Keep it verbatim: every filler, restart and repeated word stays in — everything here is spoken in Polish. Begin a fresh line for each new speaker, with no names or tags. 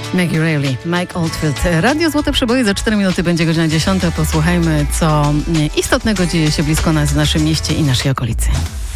Maggie Reilly, Mike Oldfield. Radio Złote Przeboje, za cztery minuty będzie godzina dziesiąta. Posłuchajmy, co istotnego dzieje się blisko nas w naszym mieście i naszej okolicy.